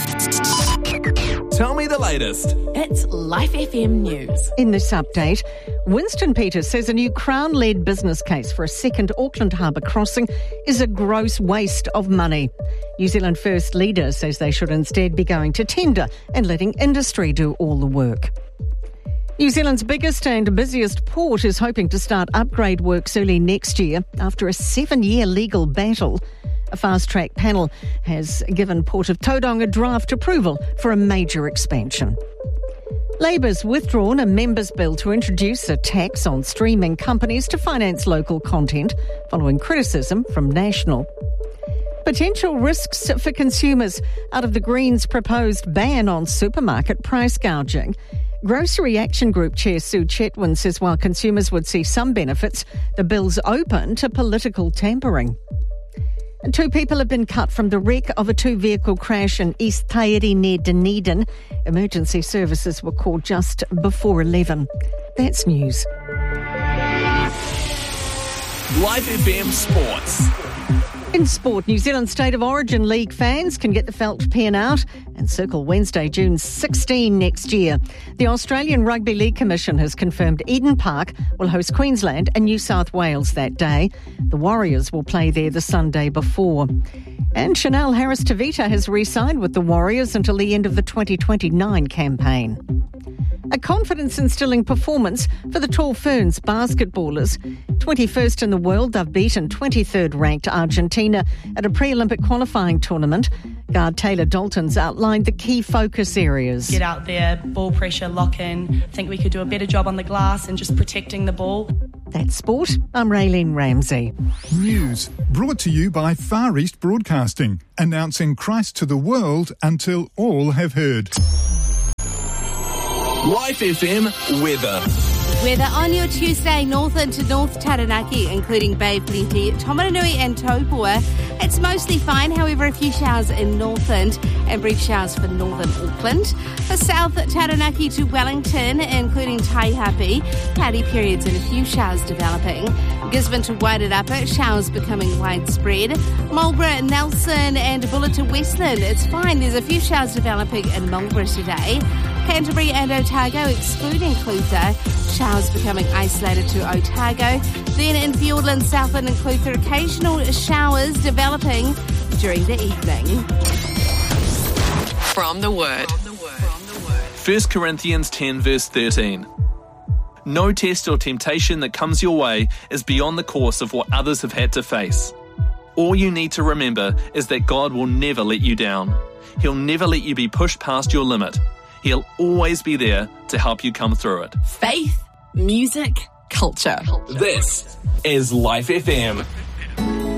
Tell me the latest. It's Life FM News. In this update, Winston Peters says a new Crown-led business case for a second Auckland Harbour crossing is a gross waste of money. New Zealand First leader says they should instead be going to tender and letting industry do all the work. New Zealand's biggest and busiest port is hoping to start upgrade works early next year after a 7-year legal battle. A fast-track panel has given Port of Tauranga draft approval for a major expansion. Labour's withdrawn a members' bill to introduce a tax on streaming companies to finance local content, following criticism from National. Potential risks for consumers out of the Greens' proposed ban on supermarket price gouging. Grocery Action Group Chair Sue Chetwin says while consumers would see some benefits, the bill's open to political tampering. 2 people have been cut from the wreck of a 2-vehicle crash in East Tairi near Dunedin. Emergency services were called just before 11. That's news. Life FM Sports. In sport, New Zealand State of Origin League fans can get the felt pen out and circle Wednesday, June 16 next year. The Australian Rugby League Commission has confirmed Eden Park will host Queensland and New South Wales that day. The Warriors will play there the Sunday before. And Chanel Harris-Tavita has re-signed with the Warriors until the end of the 2029 campaign. A confidence-instilling performance for the Tall Ferns basketballers. 21st in the world, they've beaten 23rd ranked Argentina at a pre-Olympic qualifying tournament. Guard Taylor Dalton's outlined the key focus areas. Get out there, ball pressure, lock in. I think we could do a better job on the glass and just protecting the ball. That's sport. I'm Raylene Ramsey. News brought to you by Far East Broadcasting, announcing Christ to the world until all have heard. Life FM weather. Weather on your Tuesday, northern to North Taranaki, including Bay Plenty, Tomaranui and Taupua. It's mostly fine, however, a few showers in Northland and brief showers for northern Auckland. For South Taranaki to Wellington, including Taihape, cloudy periods and a few showers developing. Gisborne to Wairarapa, showers becoming widespread. Marlborough, Nelson and Buller to Westland, it's fine, there's a few showers developing in Marlborough today. Canterbury and Otago, excluding Clutha, showers becoming isolated to Otago. Then in Fiordland, Southland and Clutha, occasional showers developing during the evening. From the Word. 1 Corinthians 10 verse 13. No test or temptation that comes your way is beyond the course of what others have had to face. All you need to remember is that God will never let you down. He'll never let you be pushed past your limit. He'll always be there to help you come through it. Faith, music, culture. This is Life FM.